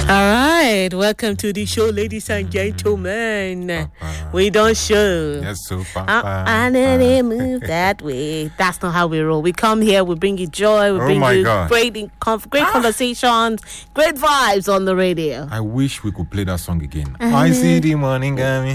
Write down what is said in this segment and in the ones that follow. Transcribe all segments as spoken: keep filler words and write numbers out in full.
right, welcome to the show, ladies and gentlemen. Papa. We don't show. Yes, so Papa. Uh, and then they move that way. That's not how we roll. We come here, we bring you joy, we Oh bring my you God. great, great conversations, great vibes on the radio. I wish we could play that song again. Uh, I see the morning coming.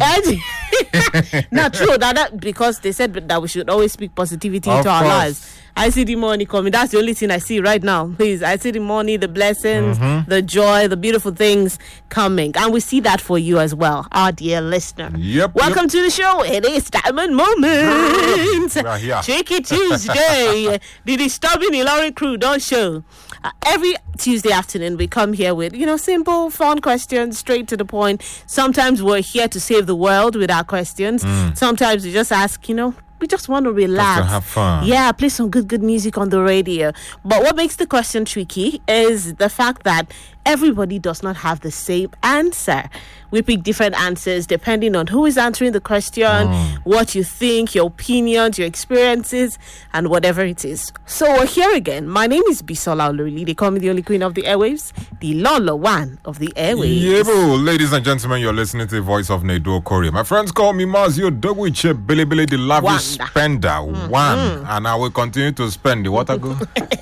Not true, that, that because they said that we should always speak positivity Of into our course. lives. I see the money coming. That's the only thing I see right now. Please, I see the money, the blessings, Mm-hmm. the joy, the beautiful things coming. And we see that for you as well, our dear listener. Yep. Welcome yep. to the show. It is Diamond Moment. We are here. Tricky Tuesday. The Disturbing Ilori crew don't show. Uh, every Tuesday afternoon, we come here with, you know, simple, fun questions, straight to the point. Sometimes we're here to save the world with our questions. Mm. Sometimes we just ask, you know, we just want to relax. Just to have fun. Yeah, play some good, good music on the radio. But what makes the question tricky is the fact that everybody does not have the same answer. We pick different answers depending on who is answering the question, Mm. what you think, your opinions, your experiences, and whatever it is. So we're here again. My name is Bisola Olorili. They call me the only queen of the airwaves, the Lolo one of the airwaves. Yebo, ladies and gentlemen, you're listening to the voice of Nedo Korea. My friends call me Mazio Dogwiche Billy Billy, the lavish Wanda. spender. Mm-hmm. One. And I will continue to spend the water go.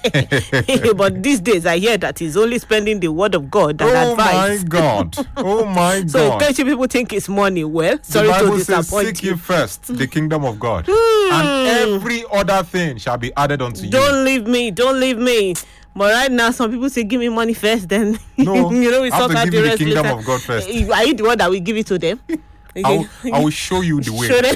But these days, I hear that he's only spending the word of God and Oh advice. my God. Oh my So in God. case you people think it's money, well, The sorry Bible to says, disappoint seek you. ye first the kingdom of God, and every other thing shall be added unto you. Don't leave me, don't leave me. But right now, some people say, give me money first, then No, you know we I have sort to out give the you the rest kingdom later. of God first. Eh, Are you the one that will give it to them? I will, I will show you the way. Show them.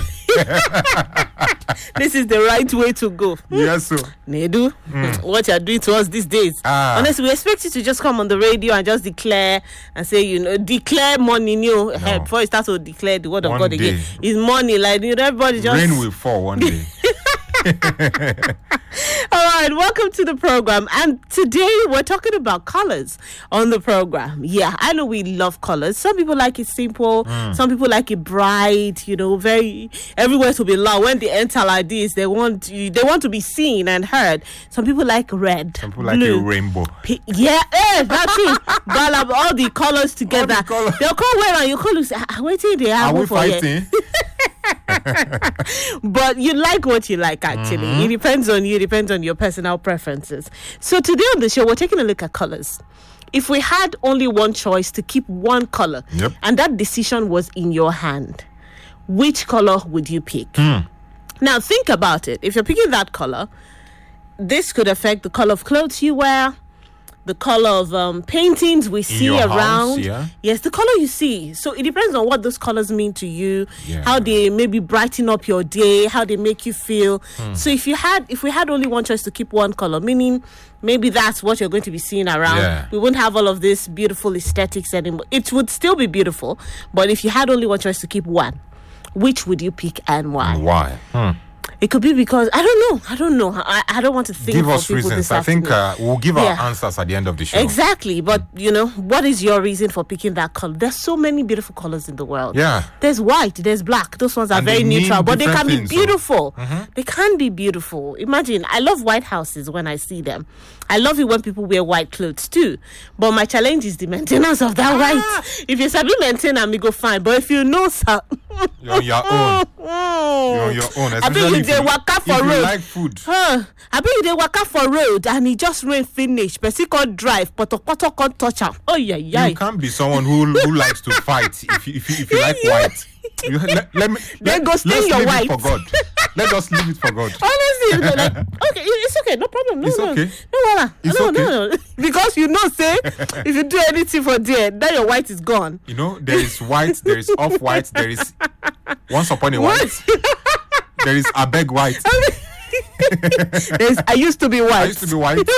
This is the right way to go. Yes, sir. Nedu, what you're doing to us these days. Ah. Honestly, we expect you to just come on the radio and just declare and say, you know, declare money new no. before you start to declare the word of One God again. day. It's money, like, you know, everybody just. Rain will fall one day. All right, welcome to the program. And today we're talking about colors on the program. Yeah, I know we love colors. Some people like it simple. Mm. Some people like it bright. You know, very everywhere to be loud. When they enter like this, they want they want to be seen and heard. Some people like red. Some people like blue, a rainbow. P- yeah, eh, that's it. But all the colors together. All the color. They'll come where and you call say, ah, wait till they have Are we for you. fighting? But you like what you like, actually. Mm-hmm. It depends on you, it depends on your personal preferences. So today on the show, we're taking a look at colors. If we had only one choice to keep one color, yep. and that decision was in your hand, which color would you pick? Mm. Now, think about it. If you're picking that color, this could affect the color of clothes you wear, the color of um, paintings we see your around. house, yeah? Yes, the color you see. So it depends on what those colors mean to you, yeah. how they maybe brighten up your day, how they make you feel. Hmm. So if you had, if we had only one choice to keep one color, meaning maybe that's what you're going to be seeing around, yeah. we wouldn't have all of this beautiful aesthetics anymore. It would still be beautiful, but if you had only one choice to keep one, which would you pick and why? And why? Hmm. It could be because I don't know. I don't know. I, I don't want to think. Give for us people reasons. this I think uh, we'll give Yeah. our answers at the end of the show. Exactly. But, you know, what is your reason for picking that color? There's so many beautiful colors in the world. Yeah. There's white, there's black. Those ones are And very they mean neutral, but they can different be things, so- beautiful. Mhm. They can be beautiful. Imagine, I love white houses when I see them. I love it when people wear white clothes too. But my challenge is the maintenance of that Ah. white. If you sabi maintain, I'm go fine. But if you know, sir, You're on your own. You're on your own. I think especially if they you- waka for if you road. like food. Huh. I bet you they waka for road and he just rain finish. Person can't drive, but a poto can't touch him. Oh yeah, yeah. You can't be someone who who likes to fight if you, if you, if you like white. You, let, let me, Then let, go stain let's your leave white. it for God. Let us leave it for God. Honestly, you know, like, okay, it- it's okay, no problem. No, It's no, okay. no, no, It's no, okay. no, no. Because you know, say, if you do anything for there, then your white is gone. You know, there is white, there is off white, there is once upon a white, there is a beg white. There's, I used to be white. I used to be white.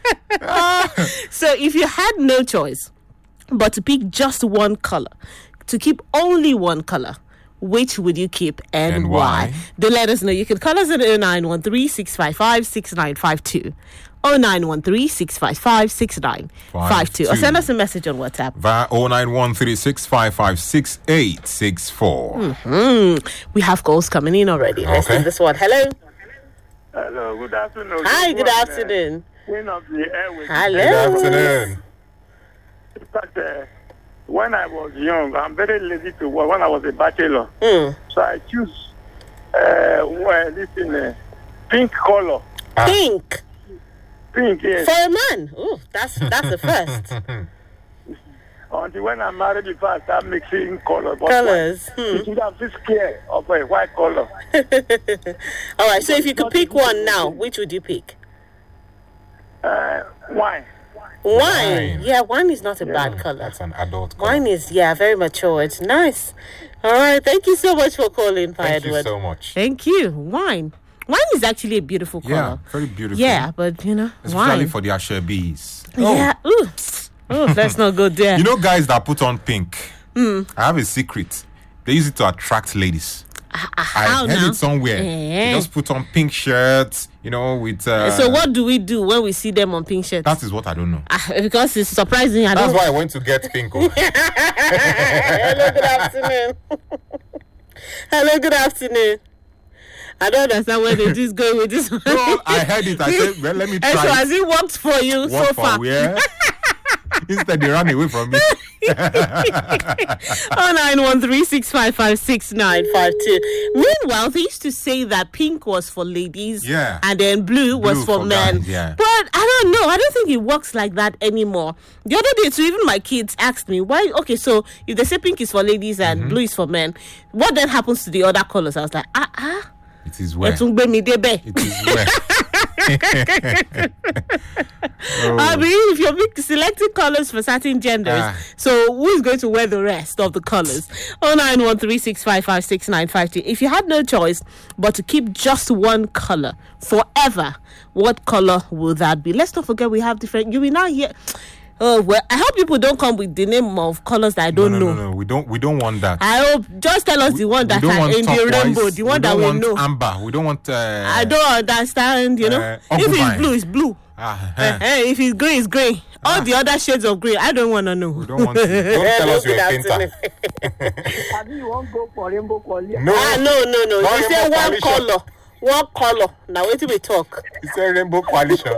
So if you had no choice but to pick just one color, to keep only one color, which would you keep and, And why? why? Do let us know. You can call us at oh nine one three, six five five, six nine five two. oh nine one three, six five five, six nine five two. Or send us a message on WhatsApp. Via oh nine one three, six five five, six eight six four. Mm. We have calls coming in already. Let's Okay. do this one. Hello. Hello, good afternoon. Hi, good One, uh, afternoon. Queen of the airways. Hello. Good afternoon. In fact, uh, when I was young, I'm very lazy to work. When I was a bachelor, Mm. so I choose uh, well, this in uh, pink color. Ah. Pink Pink, yes. for a man. Oh, that's that's the first. Until when I'm married, before I start mixing color. But Colors. Hmm. White, you I'm just scared of a white color. All right. So if you could pick one now, which would you pick? Uh, wine. Wine. Wine. Yeah, wine is not a bad color. That's an adult color. Wine is, yeah, very mature. It's nice. All right. Thank you so much for calling, Pa Thank you Edward. so much. Thank you. Wine. Wine is actually a beautiful Yeah, color. very beautiful. Yeah, but you know, Especially wine. for the Ashebis. Yeah. Ooh. Oh, let's not go there. You know, guys that put on pink. Hmm. I have a secret. They use it to attract ladies. how I heard now? it somewhere. Eh. They just put on pink shirts, you know, with. Uh, So what do we do when we see them on pink shirts? That is what I don't know. Ah, because it's surprising. I That's don't. why I went to get pink. Oh. Hello, good afternoon. Hello, good afternoon. I don't understand where they just going with this one. No, I heard it. I said, well, let me And so try. has it worked for you What so for far? where? Instead, they ran away from me. Oh nine one three six five five six nine five two. Meanwhile, they used to say that pink was for ladies, Yeah. and then blue was Blue for, for men. guys, yeah. But I don't know. I don't think it works like that anymore. The other day, so even my kids asked me why. Okay, so if they say pink is for ladies and Mm-hmm. blue is for men, what then happens to the other colors? I was like, ah ah. It is where. Etun gbe mi debe. It is where. I mean, if you're big- selecting colors for certain genders, Ah. so who is going to wear the rest of the colors? oh nine one three six five five six nine five two. If you had no choice but to keep just one color forever, what color will that be? Let's not forget we have different. You will now hear. Oh well, I hope people don't come with the name of colors that I No, don't no, know. no, no. We don't. We don't want that. I hope just tell us the one We that don't are want in the turquoise. rainbow, the one we that don't we want know. amber. We don't want. Uh, I don't understand. You know, uh, if it's Oguvine. blue, it's blue. Ah, Eh, eh. eh, if it's grey, it's grey. All the other shades of grey, I don't want to know. We don't want. To. Don't tell us you're a painter. Have you want go for rainbow color? No. Ah, no, no, no. Not You say rainbow one coalition. color. One color. Now, wait till we talk. It's a rainbow coalition.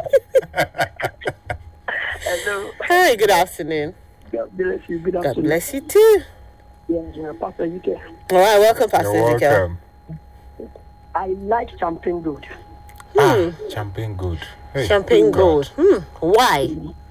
Hello. Hi, good afternoon. God bless you. Good God afternoon. bless you too. Yes, uh, Pastor U K. All right, welcome, Pastor You're Ezekiel. welcome. I like champagne good. Ah, champagne good. Hey. Champagne God. gold. Hmm. Why?